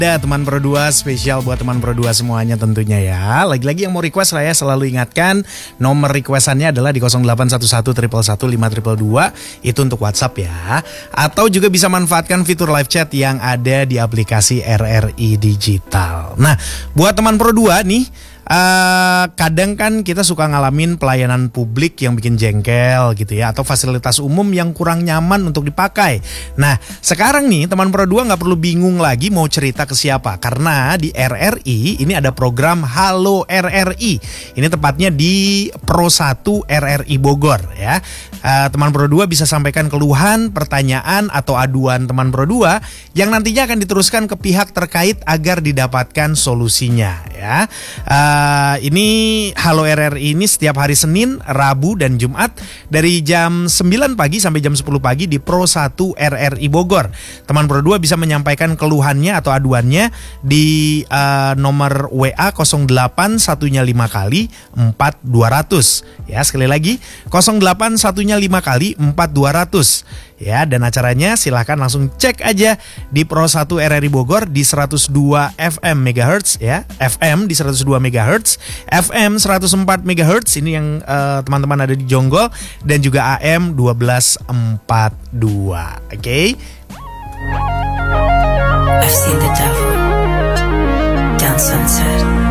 Ada teman Pro 2 spesial buat teman Pro 2 semuanya tentunya ya. Lagi-lagi yang mau request saya selalu ingatkan nomor requestannya adalah di 0811 111 5222 itu untuk WhatsApp ya. Atau juga bisa manfaatkan fitur live chat yang ada di aplikasi RRI Digital. Nah, buat teman Pro 2 nih, kadang kan kita suka ngalamin pelayanan publik yang bikin jengkel gitu ya, atau fasilitas umum yang kurang nyaman untuk dipakai. Nah, sekarang nih teman Pro 2 nggak perlu bingung lagi mau cerita ke siapa, karena di RRI ini ada program Halo RRI. Ini tepatnya di Pro 1 RRI Bogor ya. Teman Pro 2 bisa sampaikan keluhan, pertanyaan atau aduan teman Pro 2 yang nantinya akan diteruskan ke pihak terkait agar didapatkan solusinya ya. Ini Halo RRI ini setiap hari Senin, Rabu, dan Jumat dari jam 9 pagi sampai jam 10 pagi di Pro 1 RRI Bogor. Teman Pro 2 bisa menyampaikan keluhannya atau aduannya di nomor WA 08 1-nya 5 kali 4200 ya. Sekali lagi 08 1-nya 5 kali 4200 ya. Dan acaranya silahkan langsung cek aja di Pro 1 RRI Bogor di 102 FM MHz ya. FM di 102 MHz, FM 104 MHz ini yang teman-teman ada di Jonggol, dan juga AM 1242. Oke. I've seen the devil down sunset.